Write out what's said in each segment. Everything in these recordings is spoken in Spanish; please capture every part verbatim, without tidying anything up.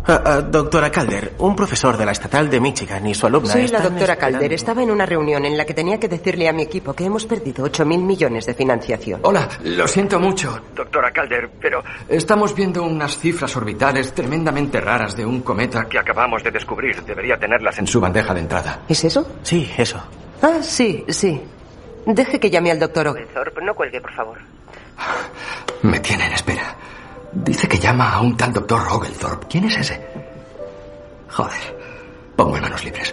Uh, uh, doctora Calder, un profesor de la Estatal de Michigan y su alumna... Soy la doctora esperando... Calder. Estaba en una reunión en la que tenía que decirle a mi equipo que hemos perdido ocho mil millones de financiación. Hola, lo siento mucho, doctora Calder, pero estamos viendo unas cifras orbitales tremendamente raras de un cometa que acabamos de descubrir. Debería tenerlas en su bandeja de entrada. ¿Es eso? Sí, eso. Ah, sí, sí. Deje que llame al doctor Oglethorpe. No cuelgue, por favor. Me tiene en espera. Dice que llama a un tal doctor Oglethorpe. ¿Quién es ese? Joder. Pongo en manos libres.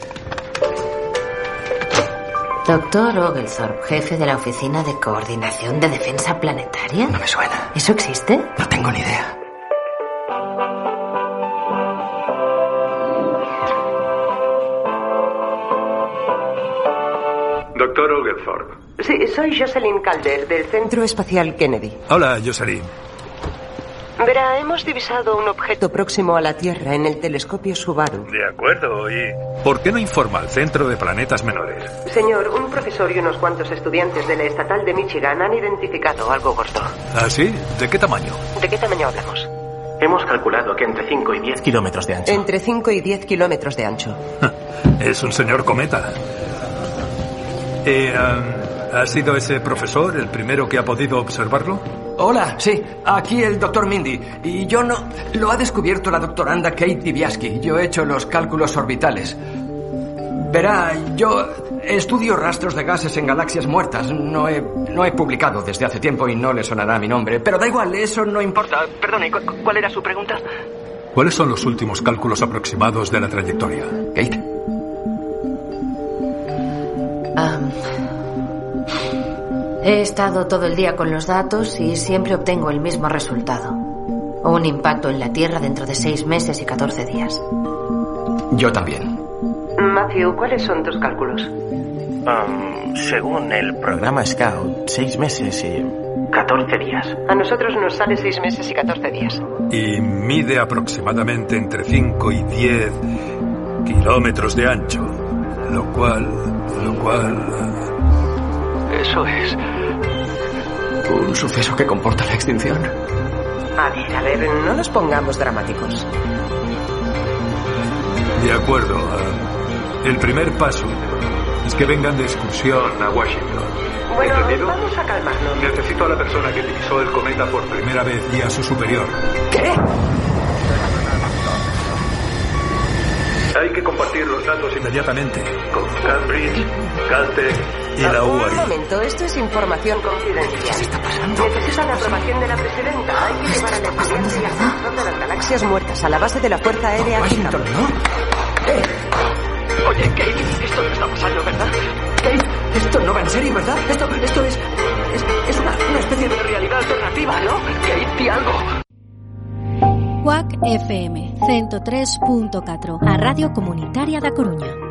Doctor Oglethorpe, jefe de la Oficina de Coordinación de Defensa Planetaria. No me suena. ¿Eso existe? No tengo ni idea. Doctor Oglethorpe. Sí, soy Jocelyn Calder, del Centro Espacial Kennedy. Hola, Jocelyn. Verá, hemos divisado un objeto próximo a la Tierra en el telescopio Subaru. De acuerdo, ¿y por qué no informa al Centro de Planetas Menores? Señor, un profesor y unos cuantos estudiantes de la Estatal de Michigan han identificado algo gordo. ¿Ah, sí? ¿De qué tamaño? ¿De qué tamaño hablamos? Hemos calculado que entre cinco y diez kilómetros de ancho. Entre cinco y diez kilómetros de ancho. Es un señor cometa. Eh, um, ¿Ha sido ese profesor el primero que ha podido observarlo? Hola, sí, aquí el doctor Mindy. Y yo no... Lo ha descubierto la doctoranda Kate Dibiaski. Yo he hecho los cálculos orbitales. Verá, yo estudio rastros de gases en galaxias muertas. No he, no he publicado desde hace tiempo y no le sonará mi nombre. Pero da igual, eso no importa. Perdone, ¿cu- ¿cuál era su pregunta? ¿Cuáles son los últimos cálculos aproximados de la trayectoria? Kate. Um, he estado todo el día con los datos y siempre obtengo el mismo resultado. Un impacto en la Tierra dentro de seis meses y catorce días. Yo también. Matthew, ¿cuáles son tus cálculos? Um, según el programa Scout, seis meses y catorce días. A nosotros nos sale seis meses y catorce días. Y mide aproximadamente entre cinco y diez kilómetros de ancho. Lo cual... Lo cual... Eso es... un suceso que comporta la extinción. A ver, a ver, no nos pongamos dramáticos. De acuerdo. uh, el primer paso es que vengan de excursión a Washington. Bueno, ¿Entendido? vamos a calmarnos. Necesito a la persona que divisó el cometa por primera vez y a su superior. ¿Qué? Hay que compartir los datos inmediatamente con Cambridge, Caltech y la U Un A I. momento, esto es información confidencial. ¿Qué está pasando? Necesitan la aprobación de la presidenta. Hay que llevar al estudiante y al profesor de las galaxias muertas a la base de la Fuerza Aérea Washington, Chicago. ¿no? Eh. Oye, Kate, esto no está pasando, ¿verdad? Kate, esto no va en serio, ¿verdad? Esto, esto es... Es, es una, una especie de realidad alternativa, ¿no? Kate, di algo. Quack F M ciento tres punto catro, a Radio Comunitaria da Coruña.